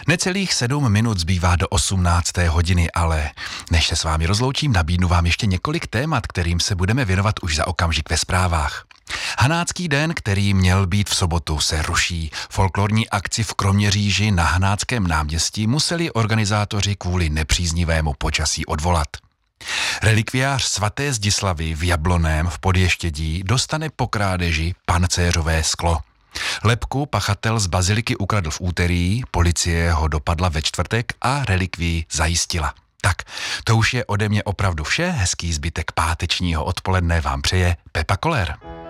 Necelých 7 minut zbývá do 18. hodiny, ale než se s vámi rozloučím, nabídnu vám ještě několik témat, kterým se budeme věnovat už za okamžik ve zprávách. Hanácký den, který měl být v sobotu, se ruší. Folklorní akci v Kroměříži na Hanáckém náměstí museli organizátoři kvůli nepříznivému počasí odvolat. Relikviář svaté Zdislavy v Jablonném v Podještědí dostane po krádeži pancéřové sklo. Lebku pachatel z baziliky ukradl v úterý, policie ho dopadla ve čtvrtek a relikvii zajistila. Tak, to už je ode mě opravdu vše, hezký zbytek pátečního odpoledne vám přeje Pepa Koller.